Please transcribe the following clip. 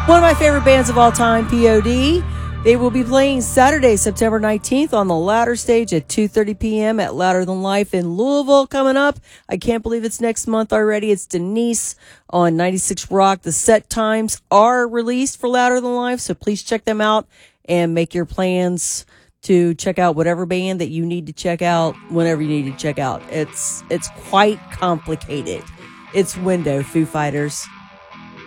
One of my favorite bands of all time, POD. They will be playing Saturday, September 19th on the Louder Stage at 2:30 p.m. at Louder Than Life in Louisville coming up. I can't believe it's next month already. It's Denise on 96 Rock. The set times are released for Louder Than Life, so please check them out and make your plans to check out whatever band that you need to check out whenever you need to check out. It's quite complicated. It's Window, Foo Fighters.